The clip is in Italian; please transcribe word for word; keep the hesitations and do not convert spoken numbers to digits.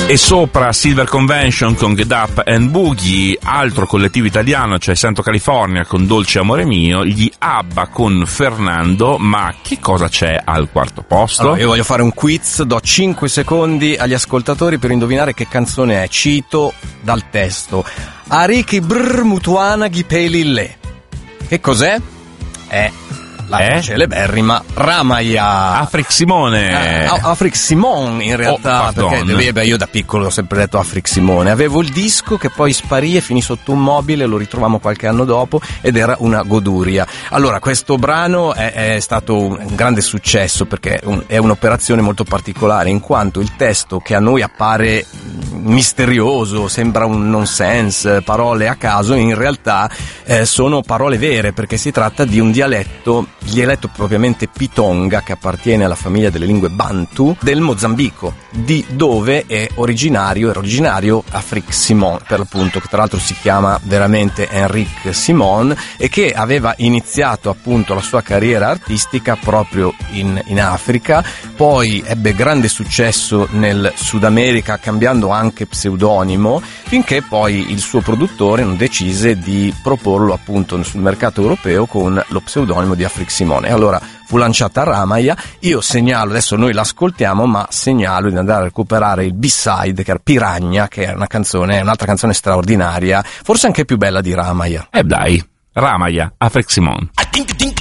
E sopra Silver Convention con Get Up and Boogie, altro collettivo italiano, cioè Santo California con Dolce Amore Mio, gli ABBA con Fernando. Ma che cosa c'è al quarto posto? Allora, io voglio fare un quiz, do cinque secondi agli ascoltatori per indovinare che canzone è. Cito dal testo: Ariki brr mutuana gipeli le. Che cos'è? È la eh? celeberrima Ramaya. Afric Simone. Ah, Afric Simone in realtà, oh, perché beh, io da piccolo ho sempre detto Afric Simone. Avevo il disco che poi sparì e finì sotto un mobile, lo ritrovammo qualche anno dopo ed era una goduria. Allora, questo brano è, è stato un grande successo perché un, è un'operazione molto particolare, in quanto il testo, che a noi appare misterioso, sembra un nonsense, parole a caso, in realtà eh, sono parole vere, perché si tratta di un dialetto il dialetto propriamente Pitonga, che appartiene alla famiglia delle lingue Bantu del Mozambico, di dove è originario, era originario Afric Simon, per l'appunto, che tra l'altro si chiama veramente Enric Simon, e che aveva iniziato appunto la sua carriera artistica proprio in, in Africa, poi ebbe grande successo nel Sud America cambiando anche pseudonimo, finché poi il suo produttore non decise di proporlo appunto sul mercato europeo con lo pseudonimo di Afric Simone. Allora fu lanciata Ramaya. Io segnalo, adesso noi l'ascoltiamo, ma segnalo di andare a recuperare il B-side, che era Piranha, che è una canzone, un'altra canzone straordinaria, forse anche più bella di Ramaya. Eh dai, Ramaya, Afric Simone.